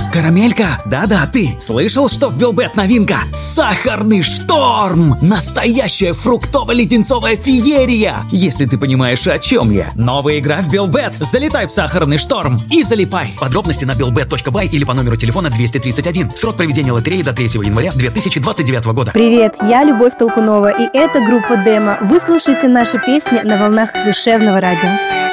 Карамелька? Да-да, ты. Слышал, что в Билбет новинка? Сахарный шторм! Настоящая фруктово-леденцовая феерия! Если ты понимаешь, о чем я. Новая игра в Билбет. Залетай в сахарный шторм и залипай. Подробности на billbet.by или по номеру телефона 231. Срок проведения лотереи до 3 января 2029 года. Привет, я Любовь Толкунова, и это группа Демо. Вы слушаете наши песни на волнах душевного радио.